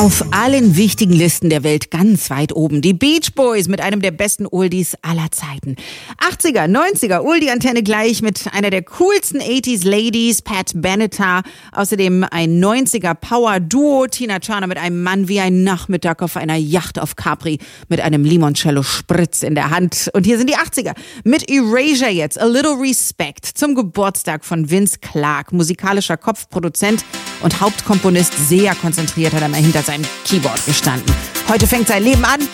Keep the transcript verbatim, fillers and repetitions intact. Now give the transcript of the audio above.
Auf allen wichtigen Listen der Welt ganz weit oben. Die Beach Boys mit einem der besten Oldies aller Zeiten. achtziger, neunziger, Oldie-Antenne gleich mit einer der coolsten achtziger Ladies, Pat Benatar. Außerdem ein neunziger Power-Duo, Tina Turner mit einem Mann wie ein Nachmittag auf einer Yacht auf Capri mit einem Limoncello-Spritz in der Hand. Und hier sind die achtziger mit Erasure jetzt. A Little Respect zum Geburtstag von Vince Clarke. Musikalischer Kopfproduzent und Hauptkomponist, sehr konzentriert hat er mal hinter seinem Keyboard gestanden. Heute fängt sein Leben an.